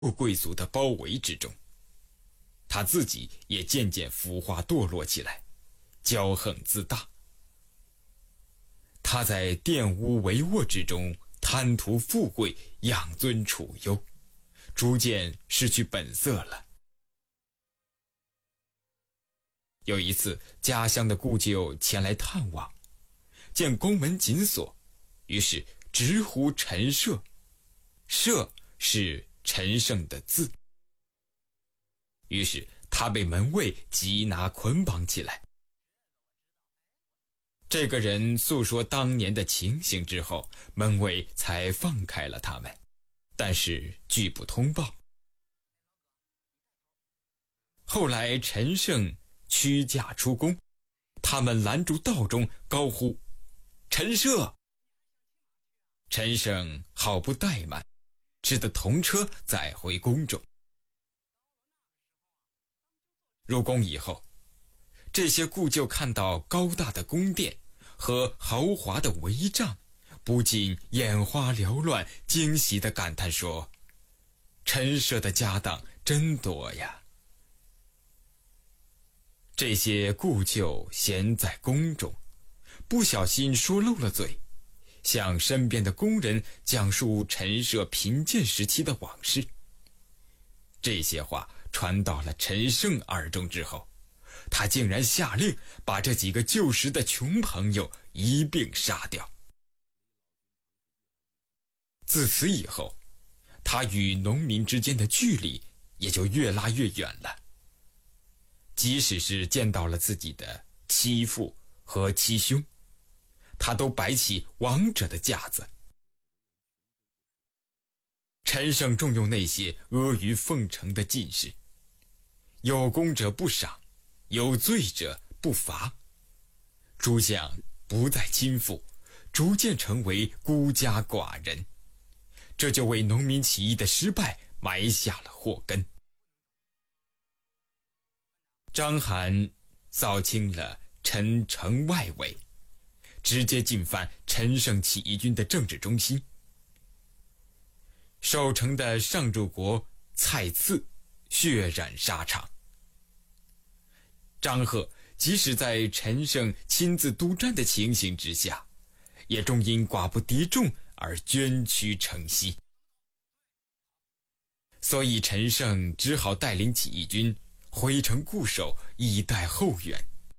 贵族的包围之中，他自己也渐渐腐化堕落起来，骄横自大。他在玷污帷幄之中贪图富贵，养尊处优，逐渐失去本色了。有一次，家乡的故旧前来探望，见宫门紧锁，于是直呼陈涉，涉是陈胜的字。于是他被门卫缉拿捆绑起来。这个人诉说当年的情形之后，门卫才放开了他们，但是拒不通报。后来陈胜驱驾出宫，他们拦住道中，高呼陈涉。陈胜好不怠慢，只得同车载回宫中。入宫以后，这些故旧看到高大的宫殿和豪华的帷帐，不禁眼花缭乱，惊喜地感叹说：陈涉的家当真多呀！这些故旧闲在宫中，不小心说漏了嘴，向身边的宫人讲述陈涉贫贱时期的往事。这些话传到了陈胜耳中之后，他竟然下令把这几个旧时的穷朋友一并杀掉。自此以后，他与农民之间的距离也就越拉越远了。即使是见到了自己的妻父和妻兄，他都摆起王者的架子。陈胜重用那些阿谀奉承的进士，有功者不赏，有罪者不罚，诸将不再亲附，逐渐成为孤家寡人，这就为农民起义的失败埋下了祸根。章邯扫清了陈城外围，直接进犯陈胜起义军的政治中心。守城的上柱国蔡赐血染沙场。张贺即使在陈胜亲自督战的情形之下，也终因寡不敌众而捐躯城西。所以陈胜只好带领起义军回城固守，以待后援。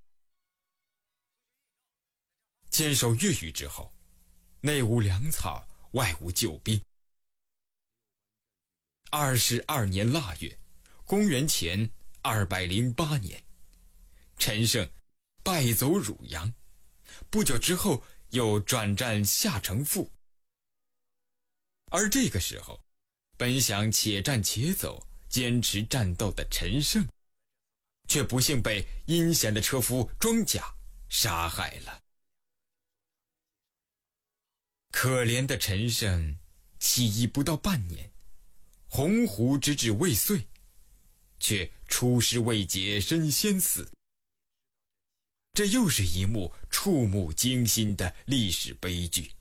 坚守粤语之后，内无粮草，外无救兵。22年腊月，公元前208年，陈胜败走汝阳，不久之后又转战下城父。而这个时候，本想且战且走，坚持战斗的陈胜，却不幸被阴险的车夫庄贾杀害了。可怜的陈胜起义不到半年，鸿鹄之志未遂，却出师未捷身先死。这又是一幕触目惊心的历史悲剧。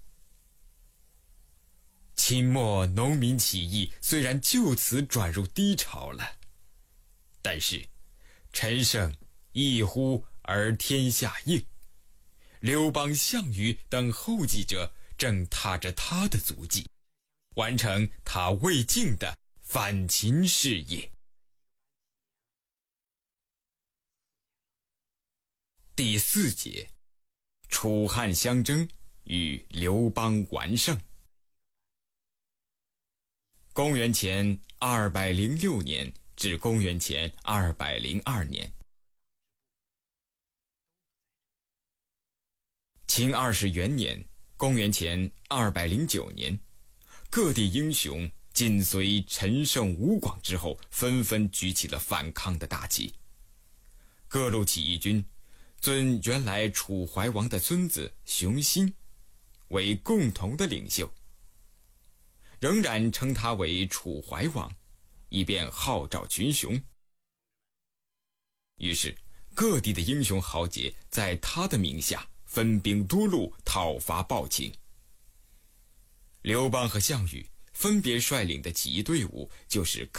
清末农民起义虽然就此转入低潮了，但是陈胜一呼而天下应，刘邦、项羽等后继者正踏着他的足迹，完成他未竟的反秦事业。第4节，楚汉相争与刘邦完胜。公元前206年至公元前202年，秦20元年，公元前209年，各地英雄紧随陈胜、吴广之后，纷纷举起了反抗的大旗。各路起义军尊原来楚怀王的孙子熊心为共同的领袖，仍然称他为楚怀王，以便号召群雄。于是各地的英雄豪杰在他的名下分兵多路讨伐暴秦。刘邦和项羽分别率领的起义队伍就是